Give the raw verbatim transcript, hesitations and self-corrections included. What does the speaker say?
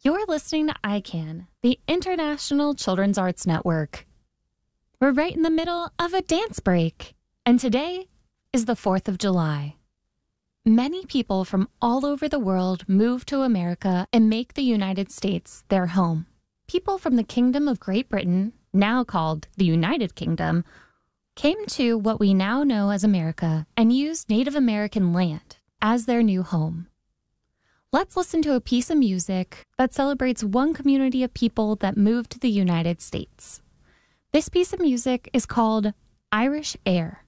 You're listening to I CAN, the International Children's Arts Network. We're right in the middle of a dance break, and today is the fourth of July. Many people from all over the world move to America and make the United States their home. People from the Kingdom of Great Britain, now called the United Kingdom, came to what we now know as America and used Native American land as their new home. Let's listen to a piece of music that celebrates one community of people that moved to the United States. This piece of music is called Irish Air.